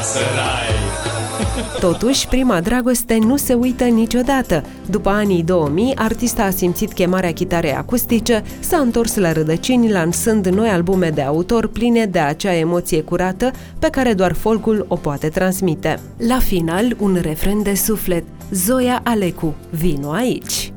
sărai. Totuși, prima dragoste nu se uită niciodată. După anii 2000, artista a simțit chemarea chitarei acustice, s-a întors la rădăcini, lansând noi albume de autor pline de acea emoție curată pe care doar folcul o poate transmite. La final, un refren de suflet: Zoia Alecu, vino aici!